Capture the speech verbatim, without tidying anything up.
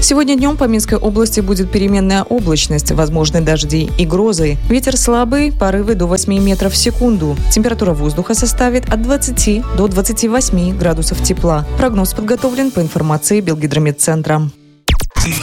Сегодня днем по Минской области будет переменная облачность, возможны дожди и грозы. Ветер слабый, порывы до восьми метров в секунду. Температура воздуха составит от двадцати до двадцати восьми градусов тепла. Прогноз подготовлен по информации Белгидромедцентра.